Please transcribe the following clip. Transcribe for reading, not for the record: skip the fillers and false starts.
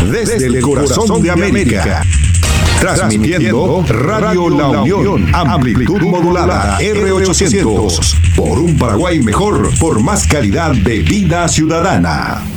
desde el corazón de América. Transmitiendo Radio La Unión, amplitud modulada R800. Por un Paraguay mejor, por más calidad de vida ciudadana.